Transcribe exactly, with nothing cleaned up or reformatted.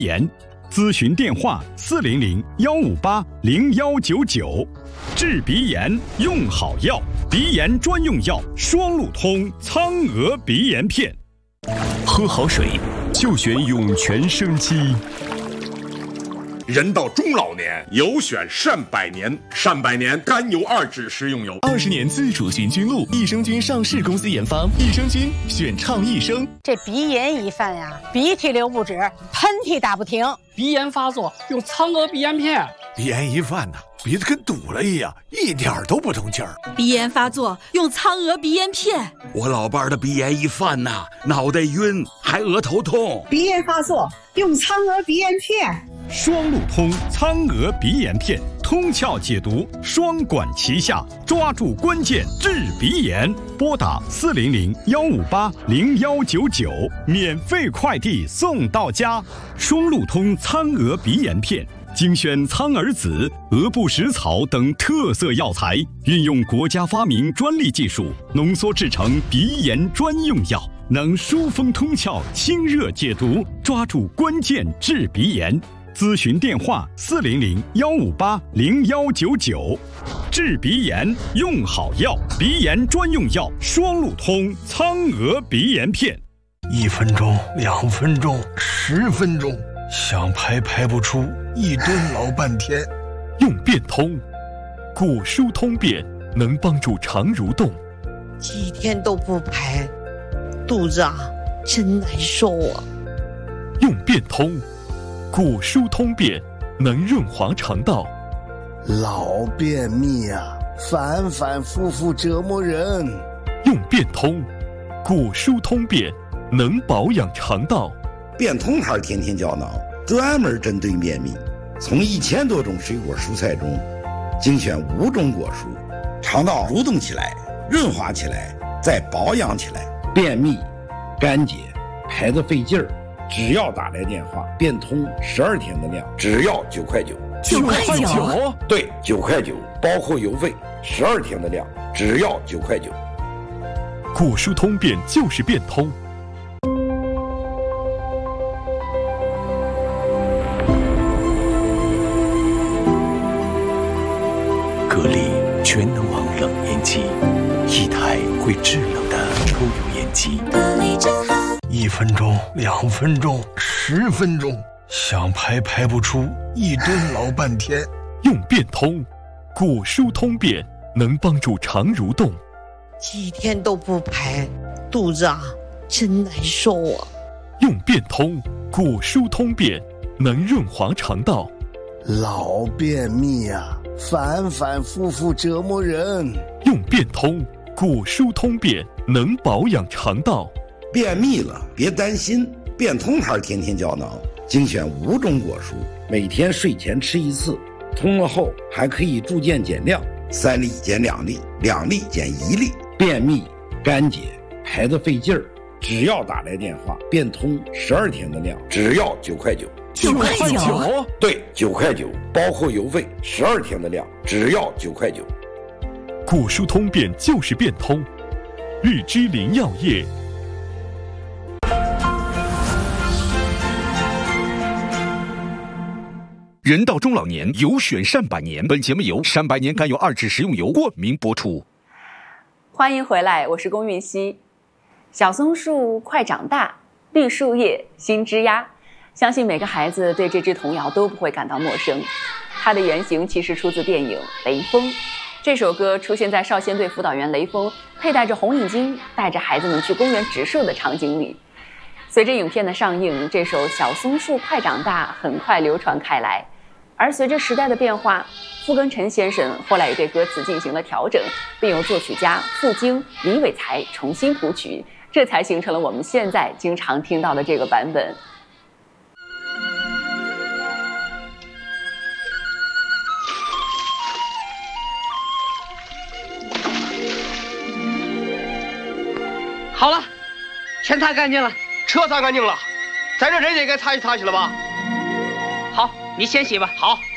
炎，咨询电话四零零幺五八零幺九九。治鼻炎用好药，鼻炎专用药双鹿通苍鹅鼻炎片。 喝好水就选涌泉生机。 人到中老年，有选善百年。善百年甘油二酯食用油， 二十年自主寻菌露，益生菌上市公司研发，益生菌选畅益生。 这鼻炎一犯呀，鼻涕流不止，喷嚏打不停。 鼻炎发作用苍鹅鼻炎片。 鼻炎一犯呢，鼻子跟堵了一样，一点都不通气儿。 鼻炎发作用苍鹅鼻炎片。 我老伴儿的鼻炎一犯呐，脑袋晕，还额头痛。 鼻炎发作用苍鹅鼻炎片。 双鹿通苍鹅鼻炎片，通窍解毒，双管齐下，抓住关键治鼻炎。拨打四零零幺五八零幺九九，免费快递送到家。双鹿通苍鹅鼻炎片精选苍耳子、鹅不食草等特色药材，运用国家发明专利技术，浓缩制成鼻炎专用药，能疏风通窍、清热解毒，抓住关键治鼻炎。咨询电话四零零幺五八零幺九九。治鼻炎用好药，鼻炎专用药双鹿通苍鹅鼻炎片。 一分钟、两分钟、十分钟，想排排不出，一蹲老半天。 用便通，果舒通便，能帮助肠蠕动。 几天都不排，肚子啊真难受啊。 用便通，果舒通便，能润滑肠道。 老便秘啊，反反复复折磨人。 用便通，果舒通便，能保养肠道。 便通牌天天胶囊专门针对便秘，从一千多种水果蔬菜中精选五种果蔬，肠道蠕动起来，润滑起来，再保养起来。便秘、干结、排得费劲儿，只要打来电话，便通十二天的量，只要九块九。 九块九？ 对，九块九，包括邮费，十二天的量，只要九块九。 果舒通便就是便通。格力全能王冷烟机，一台会制冷的抽油烟机。 格力真好。 一分钟、两分钟、十分钟，想排排不出，一蹲老半天。 用便通，果舒通便，能帮助肠蠕动。 几天都不排，肚子啊真难受啊。 用便通，果舒通便，能润滑肠道。 老便秘啊，反反复复折磨人。 用便通，果舒通便，能保养肠道。 便秘了别担心，便通牌天天胶囊精选五种果蔬，每天睡前吃一次，通了后还可以逐渐减量，三粒减两粒，两粒减一粒。便秘、干结、排得费劲儿，只要打来电话，便通十二天的量，只要九块九。 九块九？ 对，九块九，包括邮费，十二天的量，只要九块九。 果舒通便就是便通，日之林药业。 人到中老年，有选善百年。本节目由善百年甘油二酯食用油冠名播出。 欢迎回来，我是龚韵希。小松树快长大，绿树叶新枝丫，相信每个孩子对这支童谣都不会感到陌生。它的原型其实出自电影《雷锋》。这首歌出现在少先队辅导员雷锋佩戴着红领巾，带着孩子们去公园植树的场景里。随着影片的上映，这首《小松树快长大》很快流传开来。而随着时代的变化，傅庚辰先生后来也对歌词进行了调整，并由作曲家傅京、李伟才重新谱曲，这才形成了我们现在经常听到的这个版本。 好了，全擦干净了， 车擦干净了，咱这人也该擦洗擦洗了吧？ 好，你先洗吧。 好。